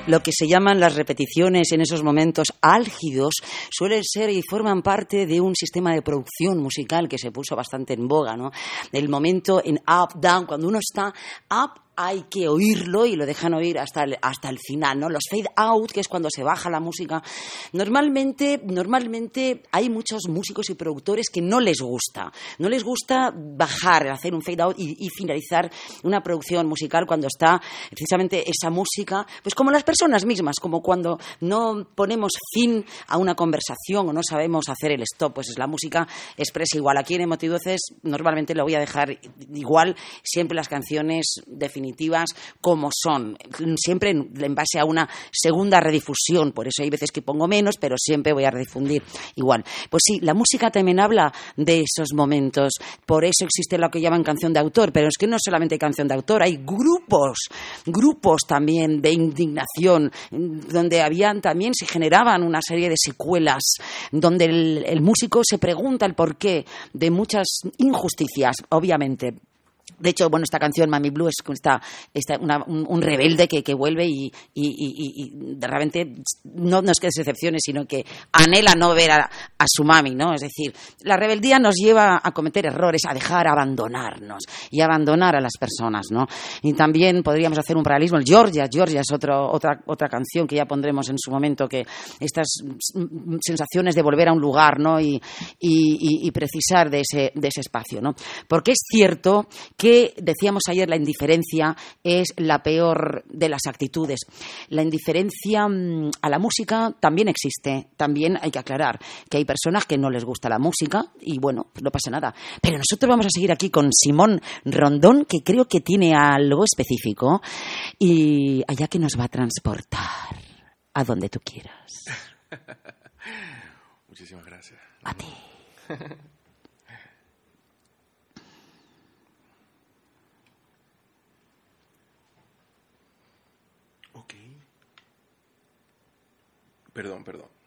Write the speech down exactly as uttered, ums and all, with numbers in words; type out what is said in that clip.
lo que se llaman las repeticiones en esos momentos álgidos suelen ser y forman parte de un sistema de producción musical que se puso bastante en boga, ¿no? El momento en up, down, cuando uno está up, hay que oírlo y lo dejan oír hasta el, hasta el final, ¿no? Los fade out, que es cuando se baja la música. Normalmente, normalmente hay muchos músicos y productores que no les gusta. No les gusta bajar, hacer un fade out y, y finalizar una producción musical cuando está precisamente esa música, pues como las personas mismas, como cuando no ponemos fin a una conversación o no sabemos hacer el stop, pues la música expresa igual. Aquí en Emotivoces normalmente lo voy a dejar igual, siempre las canciones definitivas como son, siempre en, en base a una segunda redifusión, por eso hay veces que pongo menos, pero siempre voy a redifundir igual. Pues sí, la música también habla de esos momentos, por eso existe lo que llaman canción de autor, pero es que no solamente hay canción de autor, hay grupos, grupos también de indignación, donde habían también, se generaban una serie de secuelas, donde el, el músico se pregunta el porqué de muchas injusticias, obviamente. De hecho, bueno, esta canción, Mami Blue, es esta, esta, una, un, un rebelde que, que vuelve y, y, y, y de repente no, no es que se decepcione, sino que anhela no ver a, a su mami, ¿no? Es decir, la rebeldía nos lleva a cometer errores, a dejar abandonarnos y abandonar a las personas, ¿no? Y también podríamos hacer un paralelismo. El Georgia, Georgia es otro, otra, otra canción que ya pondremos en su momento, que estas sensaciones de volver a un lugar, ¿no? Y, y, y, y precisar de ese, de ese espacio, ¿no? Porque es cierto que que decíamos ayer, la indiferencia es la peor de las actitudes. La indiferencia a la música también existe, también hay que aclarar que hay personas que no les gusta la música y bueno, no pasa nada. Pero nosotros vamos a seguir aquí con Simón Rondón, que creo que tiene algo específico y allá que nos va a transportar a donde tú quieras. Muchísimas gracias. A ti. Perdón, perdón.